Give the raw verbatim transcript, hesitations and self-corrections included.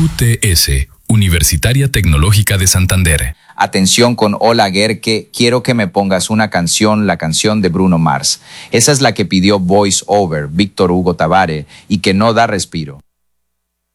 U T S, Universitaria Tecnológica de Santander. Atención con Hola Gerke, quiero que me pongas una canción, la canción de Bruno Mars. Esa es la que pidió Voice Over, Víctor Hugo Tabare, y que no da respiro.